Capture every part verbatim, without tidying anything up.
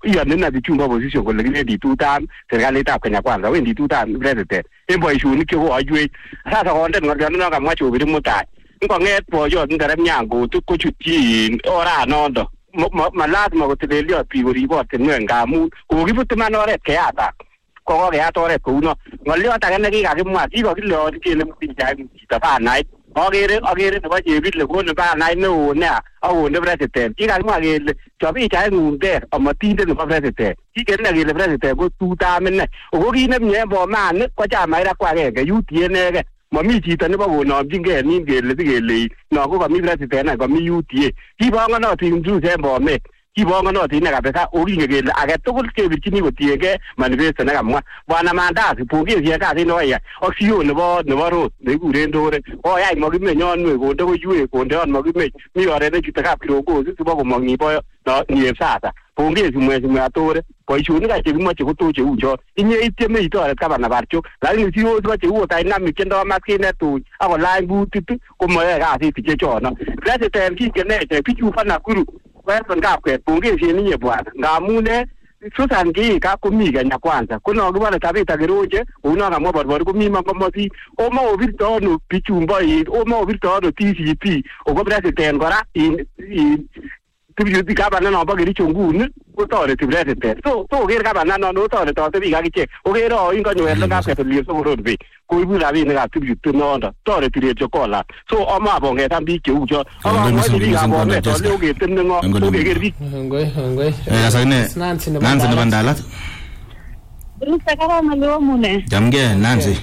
iyoni na bichu opposition kole kibendi tutam serikalitab Kenya Kwanza wendi tutam president en boisionik che koaywei sasa konde ng'olyono kamwa Chobiri mutai ngong'et boyot nderem nyango kochutyin oranondo ma lazima koteleliot biik koribot tenwek ngamun kokibut iman oret keyatak kokokeyat oret kouno ng'olyot age nekikakimwa kikokilyon kele mutinjai chito banait akere akere nebo Chebile kone banait neo nea akonde president kikakimwa kele chob ichaeng'ung ter amotinde nebo president kikene kele president ko tutam ine ako kit nemie en Bomani ko chamait ko agenge U D A inegen mami chito nebo konomchingei nin kele sikele no ko kami president anan kami U D A kibong'onotin Bruce en Bomet kibong'onotin ine kabisa okinge kele age tugul kebirchini kotiengei manifesto nekamwa Bwana Mandazi pongezi kasit nekoyai ak C E O nebo nebo road nekikuren Tore koyai makimeny onwek konde koiwek kondeon makimeny mi oret nechute kapkirongozi sibo komong nibo niep sasa pongezi mheshimiwa Tore boisionik che kimoche koto cheu chon inye itieme itoret Gavana Barchok lakini C E O sibo cheu dynamic chendo maskinet tuny akolany kutit komoyoe kasit chechono president kingeneche bichu fa Nakuru Weton kapkwet pongezi ninyi bwana ngamun Susan Kihika komi Kenya Kwanza kono kibole Tabitha Kiroche uno kamwa borbor komi mamosi oma obirto ono bichumbo in oma obirto ono T C P oko president kora in tibiyuti Gavana nobo Kericho nguni kotoreti president so so ker Gavana no toretote biik akichek okere oin konyoel kapkwet oliep sokorod beek koibu rabinikab tibiyuti nondo toreti Rachel Kola so ama bongetan biik cheu chon akamwochi biikab Bomet ole oketem neng'o okeker biik ngoi ngoi asakine Nancy nebo Ndalat Bruce karama leo mune jamge Nancy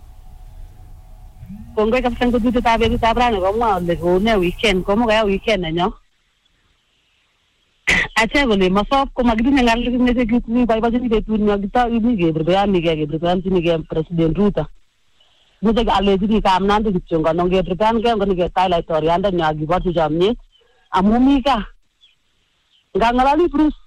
kongoi kabisa ngotutab betutab rani komwa ole kone weekend komo kaya weekend nenyo acha kole masop ko magidine ngal kimeche kitu boibochini betut ngakita ini kebrbean ni kebrbean tini ke president Ruto muje alejini kamnande kityo ngono kebrbean ke ngoni ke highlight orianda nyagi botu jamni amumika ngangalali Bruce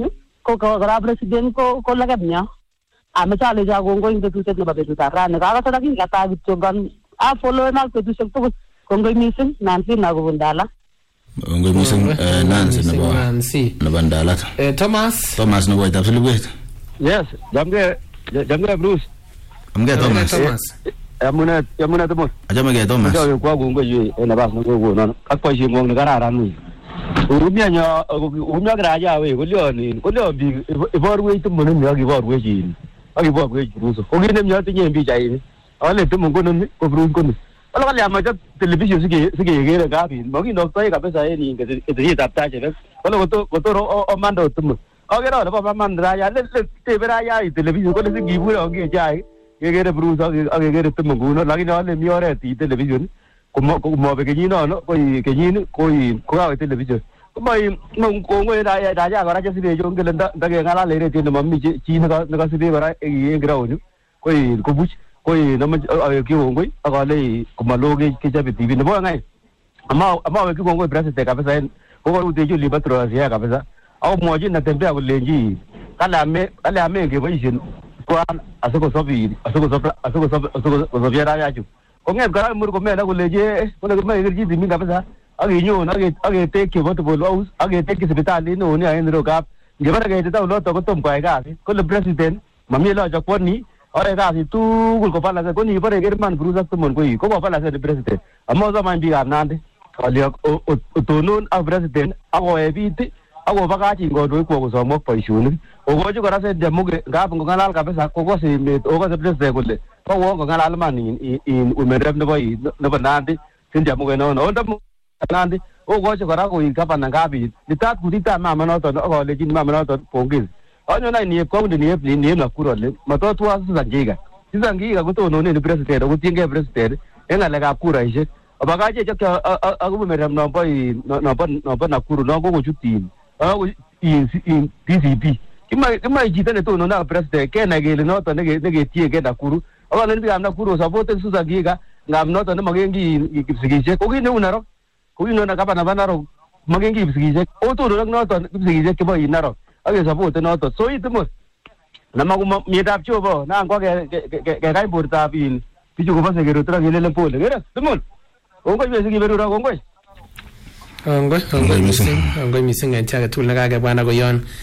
ko ko gra president ko ko lagabnya amechale ja gongo inde tutet nebo betutab rani kaga sadaki kata kityo ngon a follow na betushek tugul kongoi mising Nancy na kubundala ngoi mising Nancy nebo Nancy nebo Ndalat eh Thomas Thomas nebo itab Silibwet yes jamge jamge Bruce amge Thomas amuna amuna Thomas ajamge Thomas yo kwa gongo yi ena bas ngo go no akwa shi ngong ngararan ni urumya nya urumya graja we kulioni kulio bi iborwe tumun ni akiborwe jini akiborwe Bruce ogine mnya tinye mbicha ini ale tumun kono ko Bruce kono wala wala amaja television sige sige gere gabi mogi doctor kabisa yeni ngezi taptaje wala goto goto o mando tumun ogero na baba mandra ya le tebera ya television ko le gibu onge jai gere Bruce agere tumun kuno lakini wale miore ti television como como pequeñino no koi keñino koi ko television mai mong ko ngwe da ya da ya gora je sibe jo ngel nda da ngala le re ti no mammi chi na ka na sibe gora e grau koi ko buch koi na ma ki ngwe agale kuma loge ke jabe T V no bo ngai ama ama ki ngwe president ka pesa ko ko ute jo libatro asia ka pesa au moji na tembe ko lenji kala me kala me ke boishin ko asoko sobi asoko sobi asoko sobi asoko sobi ra ya ju ko ngai gara mur ko me na ko leje ko le me girji dimi ka pesa agi nyo na ge agi take vote bol aus agi take hospital no ni ai ndo ka gebara ge ta lo to ko tom ko ga ko le president mami lo ja ko ni ore ga si tu gul ko pala ko ni pare german cruza to mon ko yi ko pala se president amma za man bi ga nande ali o to non a president ago e biti ago ba ga ji ngo do ko ko so mo pa shuni o go ju ko ra se de mo ga ngo ngalal ka pesa ko ko se me o ga se president ko le ko wo ko ngalal man in in u me rep no ba yi no ba nande sin de mo no no ndo nandi o go se kora ko ikapa na ngabi ditat kudita mama no to o le jin mama no to pongil onyo na ni ko ndi ni ni na kurole mato tu asu zangiga zangiga ko to no ne president ko tinge president enga le ga kura ise abaga je chaka agu meram no boy no no no na kuru no go chuti agu in in T C P kima kima jita ne to no na president ke na gele no to ne ge ne ge tie ke na kuru aba le bi amna kuru support su zangiga ngam no to ne magengi kipsigije ko ni unaro ko ino na kapana banaro magengi kipsigije o to ro no to kipsigije ke boy inaro age support no to so itmo na maguma mi dap chobo na ko ke ke ke kai porta bin pichu ko pase ke rotra gele le pole gera tmol o ko be sigi beru ra ko ngoi ngoi ngoi mising ngoi mising en chaga tul na ga bwana go yon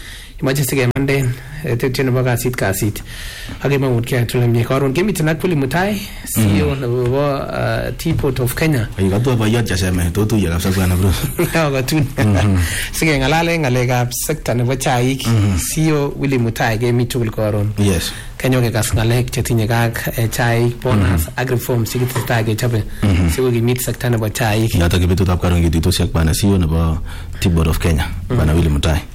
kimache sikemanden tetyo nebo kasit kasit akemamut ke tulemie karon kemiten ak Willy Mutai C E O nebo Teapot of Kenya ikatwa bayot chaseme totuye kabisa bwana bro akatun sikengalale ngalekab sekta nebo chaik C E O Willy Mutai kemi tugul karon yes Kenya ke kas ngalek chetinye kak chaik bonus ak reform sikitesetai kechobe siko kimit sekta nebo chaik yata kebetutab karon kituitosiek bwana C E O nebo Teapot of Kenya bwana Willy Mutai